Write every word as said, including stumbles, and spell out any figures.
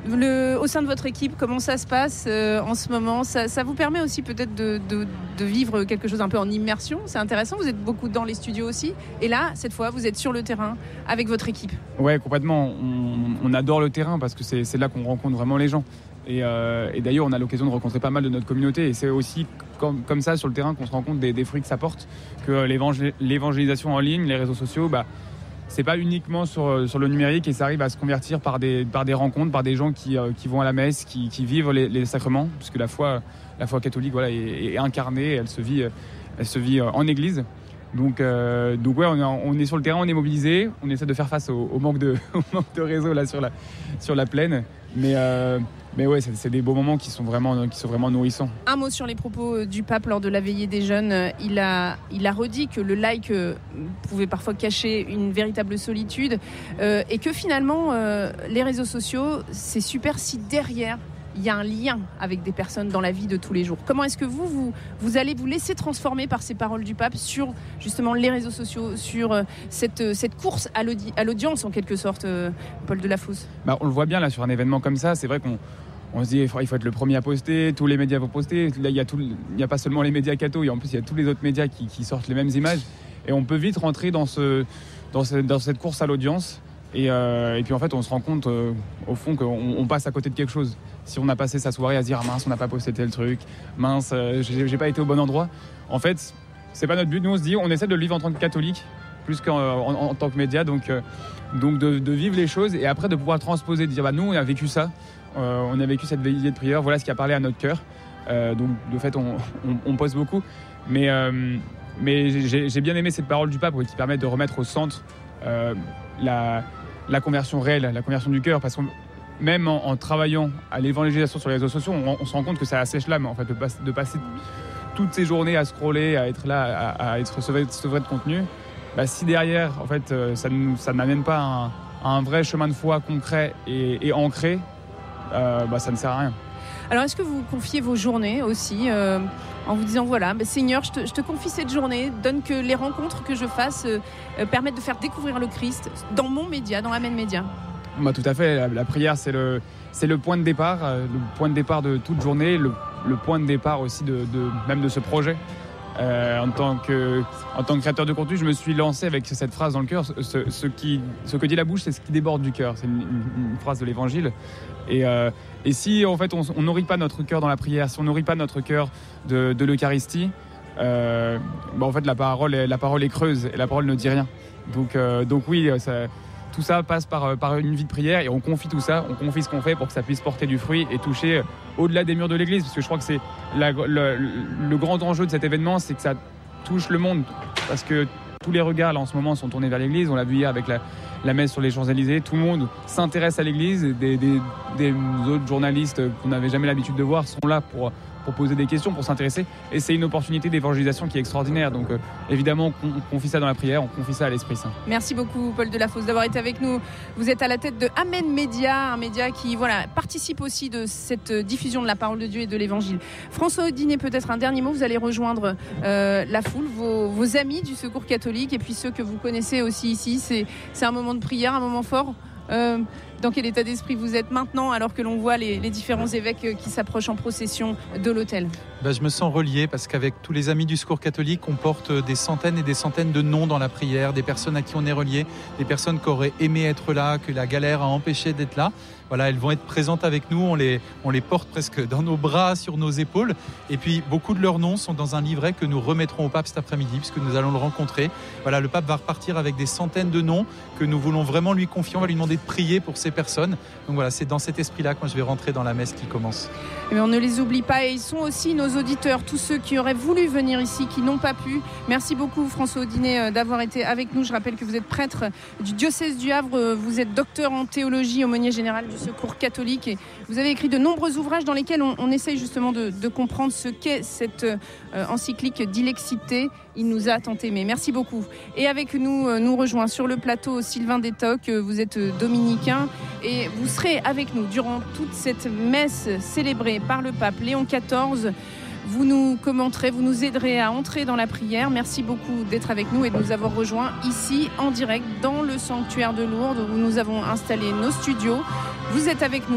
Le, au sein de votre équipe, comment ça se passe euh, en ce moment? ça, ça vous permet aussi peut-être de, de, de vivre quelque chose un peu en immersion. C'est intéressant, vous êtes beaucoup dans les studios aussi. Et là, cette fois, vous êtes sur le terrain avec votre équipe. Ouais, complètement. On, on adore le terrain parce que c'est, c'est là qu'on rencontre vraiment les gens. Et, euh, et d'ailleurs, on a l'occasion de rencontrer pas mal de notre communauté. Et c'est aussi comme, comme ça, sur le terrain, qu'on se rend compte des, des fruits que ça porte. Que l'évangé- l'évangélisation en ligne, les réseaux sociaux, bah, c'est pas uniquement sur, sur le numérique, et ça arrive à se convertir par des, par des rencontres, par des gens qui, euh, qui vont à la messe, qui, qui vivent les, les sacrements, puisque la foi, la foi catholique voilà, est, est incarnée, elle se vit, elle se vit en église. Donc, euh, donc ouais, on est, on est sur le terrain, on est mobilisé, on essaie de faire face au, au, manque, de, au manque de réseau là, sur, la, sur la plaine. Mais, euh, mais ouais, c'est, c'est des beaux moments qui sont, vraiment, qui sont vraiment nourrissants. Un mot sur les propos du pape lors de la veillée des jeunes. Il a, il a redit que le like pouvait parfois cacher une véritable solitude euh, et que finalement, euh, les réseaux sociaux, c'est super si derrière, il y a un lien avec des personnes dans la vie de tous les jours. Comment est-ce que vous, vous, vous allez vous laisser transformer par ces paroles du pape sur justement les réseaux sociaux, sur euh, cette, cette course à, l'audi- à l'audience en quelque sorte, euh, Paul Delafosse? Bah, on le voit bien là sur un événement comme ça, c'est vrai qu'on on se dit il faut, il faut être le premier à poster, tous les médias vont poster. Là, il n'y a, a pas seulement les médias cathos, et en plus il y a tous les autres médias qui, qui sortent les mêmes images. Et on peut vite rentrer dans, ce, dans, ce, dans cette course à l'audience. Et, euh, et puis en fait, on se rend compte euh, au fond qu'on on passe à côté de quelque chose. Si on a passé sa soirée à se dire ah, mince, on n'a pas posté tel truc, mince, euh, j'ai, j'ai pas été au bon endroit. En fait, c'est pas notre but. Nous, on se dit, on essaie de le vivre en tant que catholique, plus qu'en en, en, en tant que média. Donc, euh, donc de, de vivre les choses et après de pouvoir transposer, de dire bah, nous, on a vécu ça, euh, on a vécu cette veillée de prière, voilà ce qui a parlé à notre cœur. Euh, donc de fait, on, on, on poste beaucoup. Mais, euh, mais j'ai, j'ai bien aimé cette parole du pape ouais, qui permet de remettre au centre euh, la. la conversion réelle, la conversion du cœur, parce que même en, en travaillant à l'évangélisation sur les réseaux sociaux, on, on se rend compte que ça assèche l'âme, en fait, de, passe, de passer toutes ces journées à scroller, à être là, à, à être sevré, sevré de contenu. Bah, si derrière, en fait, ça, nous, ça n'amène pas un, un vrai chemin de foi concret et, et ancré, euh, bah, ça ne sert à rien. Alors, est-ce que vous confiez vos journées aussi euh, en vous disant, voilà, bah, Seigneur, je te, je te confie cette journée, donne que les rencontres que je fasse euh, euh, permettent de faire découvrir le Christ dans mon média, dans Amen Média? Bah, tout à fait, la, la prière, c'est le, c'est le point de départ, euh, le point de départ de toute journée, le, le point de départ aussi de, de, même de ce projet. Euh, en, tant que, en tant que créateur de contenu, je me suis lancé avec cette phrase dans le cœur, ce, ce, qui, ce que dit la bouche, c'est ce qui déborde du cœur. C'est une, une, une phrase de l'Évangile. Et, euh, et si en fait on, on nourrit pas notre cœur dans la prière, si on nourrit pas notre cœur de, de l'Eucharistie, euh, bah en fait la parole, est, la parole est creuse et la parole ne dit rien. Donc, euh, donc oui, ça, tout ça passe par, par une vie de prière et on confie tout ça, on confie ce qu'on fait pour que ça puisse porter du fruit et toucher au-delà des murs de l'église. Parce que je crois que c'est la, le, le grand enjeu de cet événement, c'est que ça touche le monde. Parce que tous les regards là en ce moment sont tournés vers l'église. On l'a vu hier avec la, la messe sur les Champs-Élysées. Tout le monde s'intéresse à l'église. Des, des, des autres journalistes qu'on n'avait jamais l'habitude de voir sont là pour, pour poser des questions, pour s'intéresser. Et c'est une opportunité d'évangélisation qui est extraordinaire. Donc euh, évidemment, on, on confie ça dans la prière, on confie ça à l'Esprit Saint. Merci beaucoup Paul Delafosse d'avoir été avec nous. Vous êtes à la tête de Amen Média, un média qui voilà, participe aussi de cette diffusion de la parole de Dieu et de l'Évangile. François Audinet, peut-être un dernier mot. Vous allez rejoindre euh, la foule, vos, vos amis du Secours catholique et puis ceux que vous connaissez aussi ici. C'est, c'est un moment de prière, un moment fort. Euh, dans quel état d'esprit vous êtes maintenant alors que l'on voit les, les différents évêques qui s'approchent en procession de l'autel? Ben, je me sens relié parce qu'avec tous les amis du Secours catholique, on porte des centaines et des centaines de noms dans la prière, des personnes à qui on est relié, des personnes qui auraient aimé être là, que la galère a empêché d'être là. Voilà, elles vont être présentes avec nous, on les, on les porte presque dans nos bras, sur nos épaules. Et puis, beaucoup de leurs noms sont dans un livret que nous remettrons au pape cet après-midi, puisque nous allons le rencontrer. Voilà, le pape va repartir avec des centaines de noms que nous voulons vraiment lui confier. On va lui demander de prier pour ces personnes. Donc voilà, c'est dans cet esprit-là que moi je vais rentrer dans la messe qui commence. Mais on ne les oublie pas et ils sont aussi nos auditeurs, tous ceux qui auraient voulu venir ici, qui n'ont pas pu. Merci beaucoup François Audinet d'avoir été avec nous. Je rappelle que vous êtes prêtre du diocèse du Havre, vous êtes docteur en théologie, aumônier général du Secours catholique et vous avez écrit de nombreux ouvrages dans lesquels on, on essaye justement de, de comprendre ce qu'est cette euh, encyclique d'Ilexité. Il nous a tant aimé. Merci beaucoup. Et avec nous, euh, nous rejoint sur le plateau Sylvain Détoc. Vous êtes dominicain et vous serez avec nous durant toute cette messe célébrée par le pape Léon quatorze. Vous nous commenterez, vous nous aiderez à entrer dans la prière. Merci beaucoup d'être avec nous et de nous avoir rejoints ici en direct dans le sanctuaire de Lourdes où nous avons installé nos studios. Vous êtes avec nous.